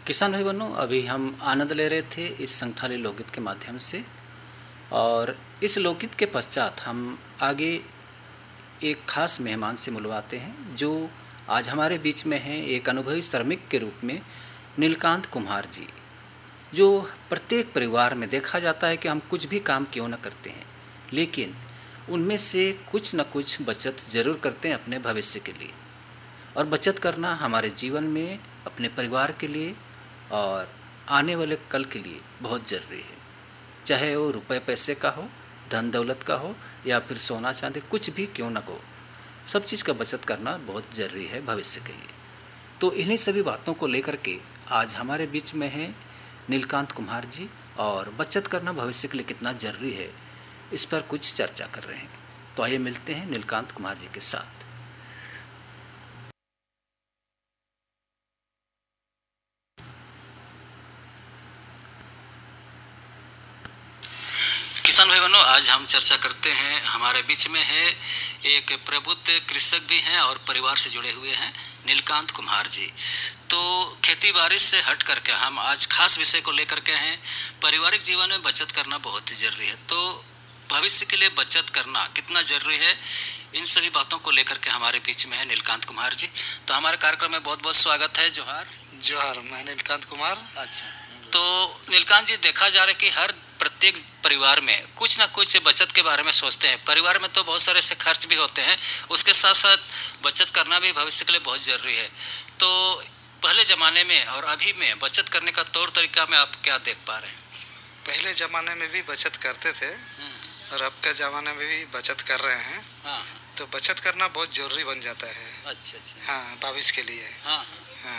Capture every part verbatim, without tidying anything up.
किसान भाई बहनों, अभी हम आनंद ले रहे थे इस संथाली लोकगीत के माध्यम से। और इस लोकगीत के पश्चात हम आगे एक खास मेहमान से मिलवाते हैं जो आज हमारे बीच में हैं। एक अनुभवी श्रमिक के रूप में नीलकांत कुम्हार जी, जो प्रत्येक परिवार में देखा जाता है कि हम कुछ भी काम क्यों न करते हैं, लेकिन उनमें से कुछ न कुछ बचत ज़रूर करते हैं अपने भविष्य के लिए। और बचत करना हमारे जीवन में अपने परिवार के लिए और आने वाले कल के लिए बहुत ज़रूरी है। चाहे वो रुपए पैसे का हो, धन दौलत का हो, या फिर सोना चांदी, कुछ भी क्यों न हो, सब चीज़ का बचत करना बहुत ज़रूरी है भविष्य के लिए। तो इन्हीं सभी बातों को लेकर के आज हमारे बीच में हैं नीलकांत कुम्हार जी, और बचत करना भविष्य के लिए कितना ज़रूरी है इस पर कुछ चर्चा कर रहे हैं। तो आइए मिलते हैं नीलकांत कुम्हार जी के साथ। किसान भाई बहनों, आज हम चर्चा करते हैं, हमारे बीच में है एक प्रबुद्ध कृषक भी हैं और परिवार से जुड़े हुए हैं नीलकांत कुम्हार जी। तो खेती बाड़ी से हट करके हम आज खास विषय को लेकर के हैं, पारिवारिक जीवन में बचत करना बहुत ही जरूरी है। तो भविष्य के लिए बचत करना कितना जरूरी है, इन सभी बातों को लेकर के हमारे बीच में है नीलकांत कुम्हार जी। तो हमारे कार्यक्रम में बहुत बहुत स्वागत है। जोहार। जोहार, मैं नीलकांत कुमार। अच्छा, तो नीलकांत जी, देखा जा रहा है कि हर प्रत्येक परिवार में कुछ ना कुछ बचत के बारे में सोचते हैं। परिवार में तो बहुत सारे से खर्च भी होते हैं, उसके साथ साथ बचत करना भी भविष्य के लिए बहुत ज़रूरी है। तो पहले ज़माने में और अभी में बचत करने का तौर तरीका में आप क्या देख पा रहे हैं? पहले ज़माने में भी बचत करते थे और अब के ज़माने में भी बचत कर रहे हैं। हाँ। तो बचत करना बहुत ज़रूरी बन जाता है। अच्छा अच्छा। हाँ, भविष्य के लिए। हाँ हाँ,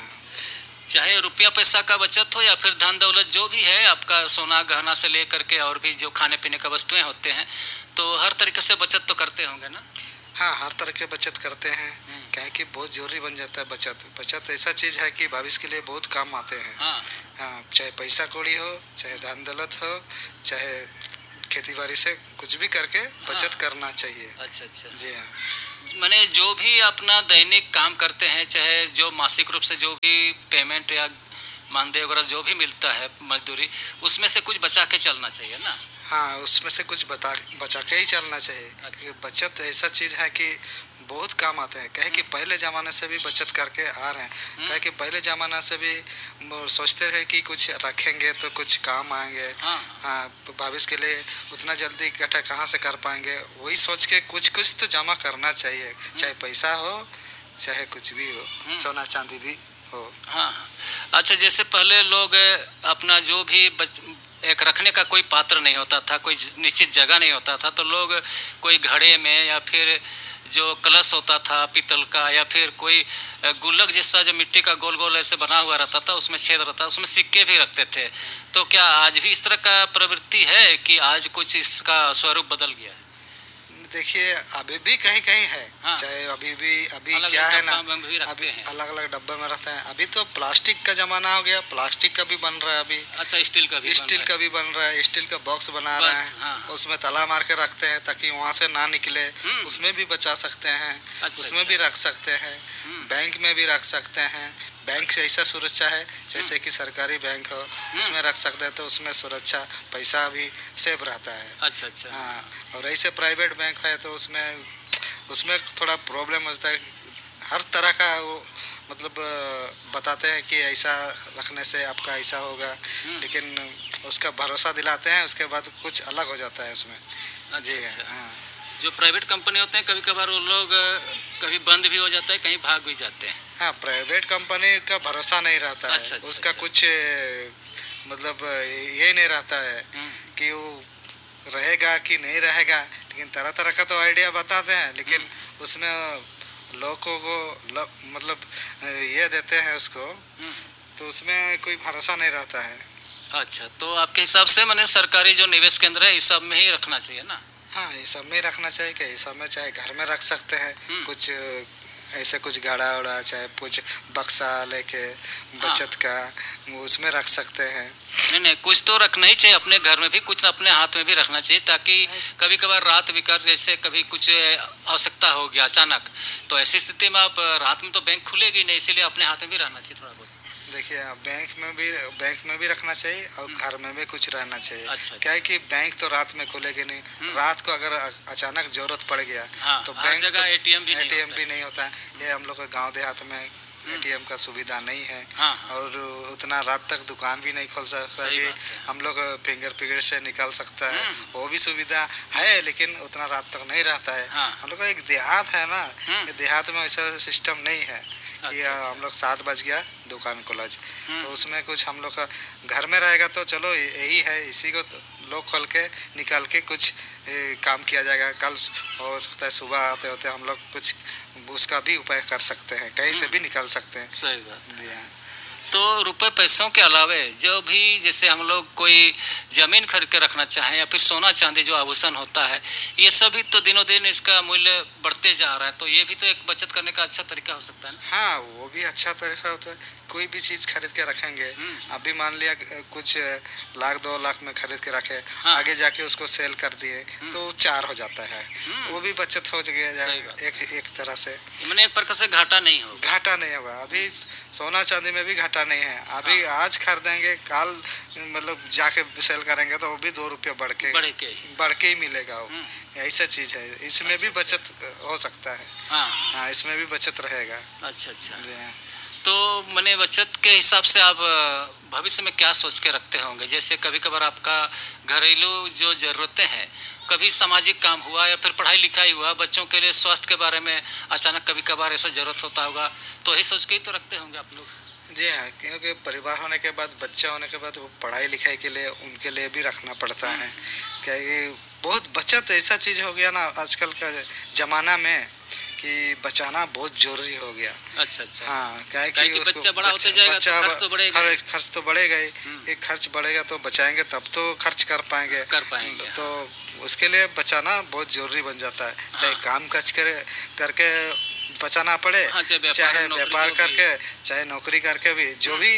चाहे रुपया पैसा का बचत हो या फिर धन दौलत जो भी है आपका, सोना गहना से ले करके और भी जो खाने पीने का वस्तुएं होते हैं, तो हर तरीके से बचत तो करते होंगे ना? हाँ, हर तरह के बचत करते हैं। क्या है कि बहुत ज़रूरी बन जाता है बचत। बचत ऐसा चीज़ है कि भविष्य के लिए बहुत काम आते हैं। हाँ हाँ, चाहे पैसा कौड़ी हो, चाहे धन दौलत हो, चाहे खेती बाड़ी से कुछ भी करके बचत हाँ। करना चाहिए। अच्छा अच्छा। जी हाँ। मैंने जो भी अपना दैनिक काम करते हैं, चाहे जो मासिक रूप से जो भी पेमेंट या मानदेय वगैरह जो भी मिलता है मजदूरी, उसमें से कुछ बचा के चलना चाहिए ना? हाँ, उसमें से कुछ बता बचा के ही चलना चाहिए। अच्छा। बचत ऐसा चीज़ है कि बहुत काम आते हैं। कहे कि पहले ज़माने से भी बचत करके आ रहे हैं। कहे कि पहले ज़माना से भी सोचते थे कि कुछ रखेंगे तो कुछ काम आएंगे। हाँ हाँ, भविष्य के लिए उतना जल्दी इकट्ठा कहाँ से कर पाएंगे, वही सोच के कुछ कुछ तो जमा करना चाहिए, चाहे पैसा हो चाहे कुछ भी हो, सोना चांदी भी हो। हाँ हाँ। अच्छा, जैसे पहले लोग अपना जो भी बच एक रखने का कोई पात्र नहीं होता था, कोई निश्चित जगह नहीं होता था, तो लोग कोई घड़े में या फिर जो कलश होता था पीतल का, या फिर कोई गुल्लक जैसा जो मिट्टी का गोल गोल ऐसे बना हुआ रहता था, उसमें छेद रहता, उसमें सिक्के भी रखते थे। तो क्या आज भी इस तरह का प्रवृत्ति है कि आज कुछ इसका स्वरूप बदल गया है? देखिए, अभी भी कहीं कहीं है। हाँ। चाहे अभी भी अभी अलग क्या है ना, अभी अलग अलग डब्बे में रखते हैं। अभी तो प्लास्टिक का जमाना हो गया, प्लास्टिक का भी बन रहा है अभी। अच्छा, स्टील का भी स्टील का भी बन रहा है, स्टील का बॉक्स बना रहे हैं। हाँ। उसमें ताला मार के रखते हैं ताकि वहाँ से ना निकले, उसमें भी बचा सकते हैं। अच्छा, उसमें अच्छा। भी रख सकते हैं, बैंक में भी रख सकते हैं। बैंक से ऐसा सुरक्षा है जैसे कि सरकारी बैंक हो, उसमें रख सकते हैं तो उसमें सुरक्षा, पैसा भी सेफ रहता है। अच्छा अच्छा। हाँ, और ऐसे प्राइवेट बैंक है तो उसमें उसमें थोड़ा प्रॉब्लम होता है। हर तरह का वो मतलब बताते हैं कि ऐसा रखने से आपका ऐसा होगा, लेकिन उसका भरोसा दिलाते हैं, उसके बाद कुछ अलग हो जाता है उसमें। अच्छा, जी अच्छा। हाँ, जो प्राइवेट कंपनी होते हैं कभी कभार वो लोग कभी बंद भी हो जाता है, कहीं भाग भी जाते हैं। हाँ, प्राइवेट कंपनी का भरोसा नहीं रहता है। अच्छा, उसका अच्छा। कुछ मतलब ये नहीं रहता है कि वो रहेगा कि नहीं रहेगा, लेकिन तरह तरह का तो आइडिया बताते हैं, लेकिन उसमें लोगों को लो, मतलब ये देते हैं उसको, तो उसमें कोई भरोसा नहीं रहता है। अच्छा, तो आपके हिसाब से मैंने सरकारी जो निवेश केंद्र है इस सब में ही रखना चाहिए ना? हाँ, ये सब में रखना चाहिए। कि ये सब में चाहे घर में रख सकते हैं, कुछ ऐसे कुछ गाड़ा उड़ा, चाहे कुछ बक्सा लेके बचत का, उसमें रख सकते हैं। नहीं नहीं, कुछ तो रखना ही चाहिए अपने घर में भी, कुछ अपने हाथ में भी रखना चाहिए, ताकि कभी कभार रात बिकार जैसे कभी कुछ आवश्यकता होगी अचानक, तो ऐसी स्थिति में आप रात में तो बैंक खुलेगी नहीं, इसीलिए अपने हाथ में भी रहना चाहिए थोड़ा बहुत। देखिए बैंक में भी बैंक में भी रखना चाहिए और घर में भी कुछ रहना चाहिए। अच्छा, क्या है कि बैंक तो रात में खुलेगी नहीं, रात को अगर अचानक जरूरत पड़ गया हाँ, तो बैंक जगह एटीएम भी एटीएम भी नहीं होता है। ये हम लोग गांव देहात में एटीएम का सुविधा नहीं है। हाँ, और उतना रात तक दुकान भी नहीं खोल सकता कि हम लोग फिंगर प्रिंट से निकाल सकता है, वो भी सुविधा है लेकिन उतना रात तक नहीं रहता है। हाँ, हम लोग का एक देहात है ना, देहात में ऐसा सिस्टम नहीं है कि अच्छा, हम लोग सात बज गया दुकान खोला, तो उसमें कुछ हम लोग का घर में रहेगा तो चलो यही है, इसी को लोग खोल के निकाल के कुछ ए, काम किया जाएगा। कल हो सकता है सुबह आते होते हम लोग कुछ उसका भी उपाय कर सकते हैं, कहीं से भी निकाल सकते हैं। सही बात है। तो रुपए पैसों के अलावे जो भी जैसे हम लोग कोई जमीन खरीद के रखना चाहें या फिर सोना चांदी जो आभूषण होता है, ये सभी तो दिनों दिन इसका मूल्य बढ़ते जा रहा है, तो ये भी तो एक बचत करने का अच्छा तरीका हो सकता है ना? हाँ, वो भी अच्छा तरीका होता है। कोई भी चीज़ खरीद के रखेंगे, अभी मान लिया कुछ लाख दो लाख में खरीद के रखे, हाँ, आगे जाके उसको सेल कर दिए तो चार हो जाता है, वो भी बचत हो गया एक एक तरह से। मैंने एक प्रकार से घाटा नहीं होगा। घाटा नहीं होगा। अभी सोना चांदी में भी घाटा नहीं है। अभी हाँ, आज खरीदेंगे काल मतलब जाके सेल करेंगे तो वो भी दो रुपये बढ़ के बढ़ के बढ़ के ही मिलेगा। वो ऐसा चीज़ है, इसमें अच्छा, भी बचत हो सकता है। हाँ हाँ, इसमें भी बचत रहेगा। अच्छा अच्छा। तो मैंने बचत के हिसाब से आप भविष्य में क्या सोच के रखते होंगे? जैसे कभी कभार आपका घरेलू जो ज़रूरतें हैं, कभी सामाजिक काम हुआ या फिर पढ़ाई लिखाई हुआ, बच्चों के लिए स्वास्थ्य के बारे में अचानक कभी कभार ऐसा ज़रूरत होता होगा, तो यही सोच के ही तो रखते होंगे आप लोग? जी हाँ, क्योंकि परिवार होने के बाद, बच्चा होने के बाद वो पढ़ाई लिखाई के लिए उनके लिए भी रखना पड़ता है। क्या ये बहुत बचत ऐसा चीज़ हो गया ना आजकल का ज़माना में कि बचाना बहुत जरूरी हो गया। अच्छा अच्छा। हाँ, क्या है कि उसको बच्चा बड़ा होते जाएगा तो खर्च तो बढ़ेगा, खर्च, खर्च तो बढ़ेगा ही। एक खर्च बढ़ेगा तो बचाएंगे तब तो खर्च कर पाएंगे कर पाएंगे तो उसके लिए बचाना बहुत जरूरी बन जाता है। हाँ, चाहे काम काज करे करके बचाना पड़े, हाँ, चाहे व्यापार करके, चाहे नौकरी करके भी, जो भी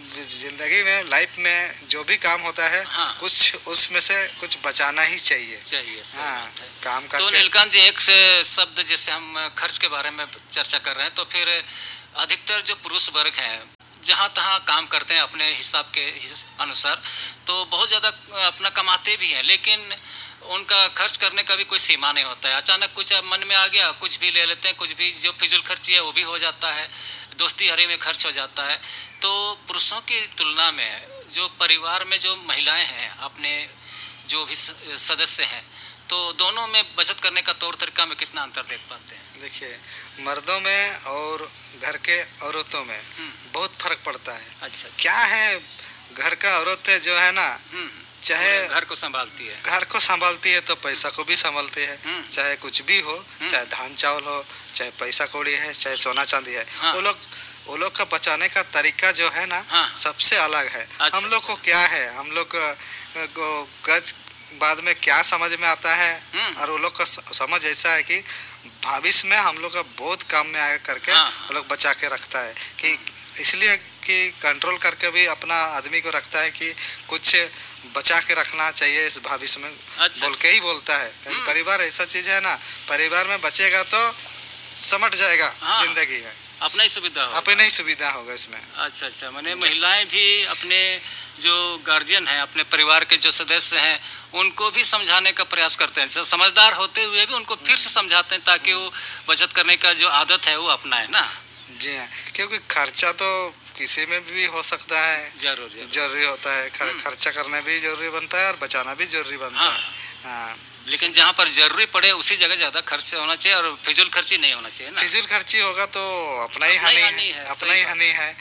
जिंदगी में लाइफ में जो भी काम होता है, हाँ, कुछ उसमें से कुछ बचाना ही चाहिए चाहिए हाँ, काम करके। तो नीलकांत जी, एक से शब्द जैसे हम खर्च के बारे में चर्चा कर रहे हैं, तो फिर अधिकतर जो पुरुष वर्ग हैं जहाँ तहाँ काम करते हैं अपने हिसाब के अनुसार, तो बहुत ज़्यादा अपना कमाते भी हैं, लेकिन उनका खर्च करने का भी कोई सीमा नहीं होता है। अचानक कुछ मन में आ गया, कुछ भी ले लेते हैं, कुछ भी जो फिजूल खर्ची है वो भी हो जाता है, दोस्ती यारी में खर्च हो जाता है। तो पुरुषों की तुलना में जो परिवार में जो महिलाएं हैं, अपने जो भी सदस्य हैं, तो दोनों में बचत करने का तौर तरीका में कितना अंतर देख पाते हैं? देखिए, मर्दों में और घर के औरतों में बहुत फर्क पड़ता है। अच्छा, क्या है, घर का औरत जो है ना, चाहे घर को संभालती है, घर को संभालती है तो पैसा को भी संभालती है, चाहे कुछ भी हो, चाहे धान चावल हो, चाहे पैसा कौड़ी है, चाहे सोना चांदी है, हाँ, वो लोग वो लोग का बचाने का तरीका जो है ना, हाँ, सबसे अलग है। अच्छा, हम लोग को क्या है, हम लोग को गज बाद में क्या समझ में आता है, और वो लोग का समझ ऐसा है कि भविष्य में हम लोग का बहुत काम में आगे करके हाँ, वो लोग बचा के रखता है, कि इसलिए कि कंट्रोल करके भी अपना आदमी को रखता है कि कुछ बचा के रखना चाहिए इस भविष्य में। अच्छा, बोल के ही बोलता है। परिवार ऐसा चीज है ना, परिवार में बचेगा तो समट जाएगा, हाँ, जिंदगी में अपना ही सुविधा होगा, अपना ही सुविधा होगा इसमें। अच्छा अच्छा। मैंने महिलाएं भी अपने जो गार्जियन हैं, अपने परिवार के जो सदस्य हैं, उनको भी समझाने का प्रयास करते हैं, समझदार होते हुए भी उनको फिर से समझाते हैं ताकि वो बचत करने का जो आदत है वो अपनाए ना। जी हाँ, क्योंकि खर्चा तो किसी में भी हो सकता है, जरूर जरूरी होता है। खर, खर्चा करना भी जरूरी बनता है और बचाना भी जरूरी बनता हाँ, है। हाँ, लेकिन जहाँ पर जरूरी पड़े उसी जगह ज्यादा खर्च होना चाहिए और फिजूल खर्ची नहीं होना चाहिए ना। फिजूल खर्ची होगा तो अपना ही हानि है, अपना ही हानि है।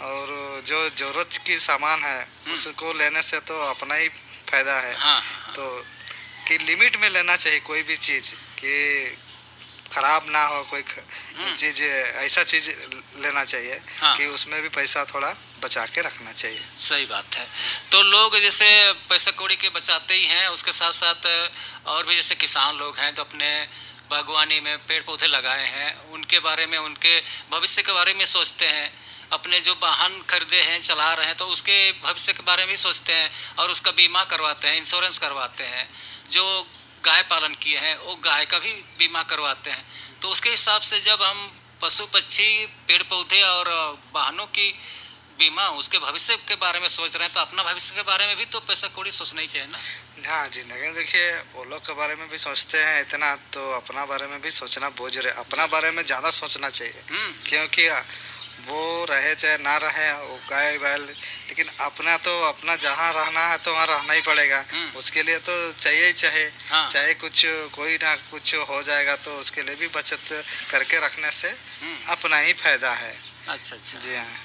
और जो जरूरत की सामान है उसको लेने से तो अपना ही फायदा है। हाँ, तो कि लिमिट में लेना चाहिए कोई भी चीज, कि खराब ना हो कोई चीज, ऐसा चीज लेना चाहिए हाँ, कि उसमें भी पैसा थोड़ा बचा के रखना चाहिए। सही बात है। तो लोग जैसे पैसा कौड़ी के बचाते ही हैं, उसके साथ साथ और भी जैसे किसान लोग हैं तो अपने बागवानी में पेड़ पौधे लगाए हैं, उनके बारे में, उनके भविष्य के बारे में सोचते हैं। अपने जो वाहन खरीदे हैं, चला रहे हैं, तो उसके भविष्य के बारे में सोचते हैं और उसका बीमा करवाते हैं, इंश्योरेंस करवाते हैं। जो गाय पालन किए हैं वो गाय का भी बीमा करवाते हैं। तो उसके हिसाब से जब हम पशु पक्षी, पेड़ पौधे और वाहनों की बीमा, उसके भविष्य के बारे में सोच रहे हैं, तो अपना भविष्य के बारे में भी तो पैसा कौड़ी सोचना ही चाहिए ना। हाँ जी, लेकिन देखिए वो लोग के बारे में भी सोचते हैं इतना, तो अपना बारे में भी सोचना बहुत जरूरी है। अपना बारे में ज़्यादा सोचना चाहिए, क्योंकि वो रहे चाहे ना रहे, वो गाय बैल, लेकिन अपना तो अपना जहाँ रहना है तो वहाँ रहना ही पड़ेगा। उसके लिए तो चाहिए ही चाहिए। हाँ। चाहे कुछ कोई ना कुछ हो जाएगा तो उसके लिए भी बचत करके रखने से अपना ही फायदा है। अच्छा अच्छा जी हाँ।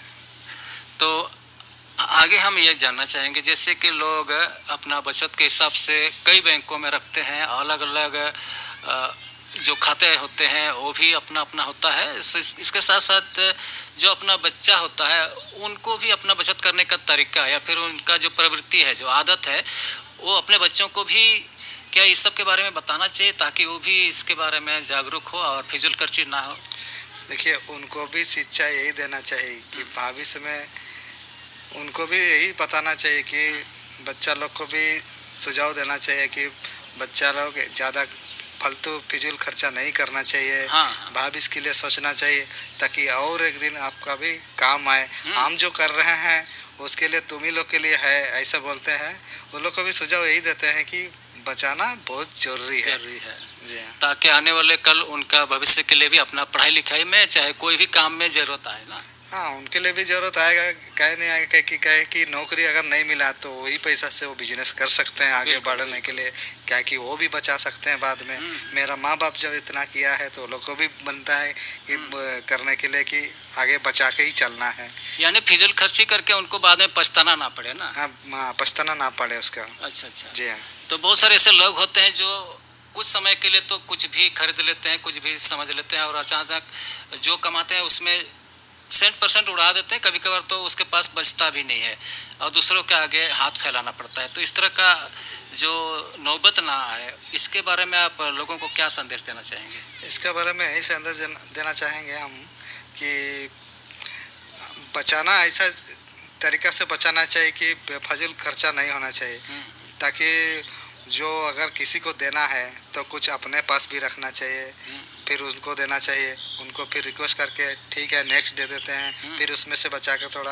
तो आगे हम ये जानना चाहेंगे, जैसे कि लोग अपना बचत के हिसाब से कई बैंकों में रखते हैं, अलग अलग जो खाते होते हैं वो भी अपना अपना होता है। इसके साथ साथ जो अपना बच्चा होता है उनको भी अपना बचत करने का तरीका या फिर उनका जो प्रवृत्ति है, जो आदत है, वो अपने बच्चों को भी क्या इस सब के बारे में बताना चाहिए, ताकि वो भी इसके बारे में जागरूक हो और फिजूल खर्ची ना हो। देखिए, उनको भी शिक्षा यही देना चाहिए कि भविष्य में उनको भी यही बताना चाहिए कि बच्चा लोग को भी सुझाव देना चाहिए कि बच्चा लोग ज़्यादा फालतू फिजूल खर्चा नहीं करना चाहिए। हाँ। भविष्य के लिए सोचना चाहिए, ताकि और एक दिन आपका भी काम आए। हम जो कर रहे हैं उसके लिए तुम ही लोग के लिए है, ऐसा बोलते हैं। वो लोग को भी सुझाव यही देते हैं कि बचाना बहुत जरूरी है, जरूरी है। जी हाँ। ताकि आने वाले कल उनका भविष्य के लिए भी अपना पढ़ाई लिखाई में चाहे कोई भी काम में जरूरत आए ना। हाँ, उनके लिए भी जरूरत आएगा, कहे नहीं आएगा कि कहे कि नौकरी अगर नहीं मिला तो वही पैसा से वो बिजनेस कर सकते हैं आगे बढ़ने के लिए, क्या कि वो भी बचा सकते हैं बाद में। मेरा माँ बाप जब इतना किया है तो लोग को भी बनता है कि करने के लिए कि आगे बचा के ही चलना है, यानी फिजूल खर्ची करके उनको बाद में पछताना ना पड़े ना। हाँ, पछताना ना पड़े उसका। अच्छा अच्छा जी हाँ। तो बहुत सारे ऐसे लोग होते हैं जो कुछ समय के लिए तो कुछ भी खरीद लेते हैं, कुछ भी समझ लेते हैं, और अचानक जो कमाते हैं उसमें सेंट परसेंट उड़ा देते हैं। कभी कभार तो उसके पास बचता भी नहीं है और दूसरों के आगे हाथ फैलाना पड़ता है। तो इस तरह का जो नौबत ना आए, इसके बारे में आप लोगों को क्या संदेश देना चाहेंगे? इसके बारे में यही संदेश देना चाहेंगे हम कि बचाना ऐसा तरीका से बचाना चाहिए कि बेफजूल खर्चा नहीं होना चाहिए, ताकि जो अगर किसी को देना है तो कुछ अपने पास भी रखना चाहिए, फिर उनको देना चाहिए। उनको फिर रिक्वेस्ट करके ठीक है नेक्स्ट दे देते हैं, फिर उसमें से बचा के थोड़ा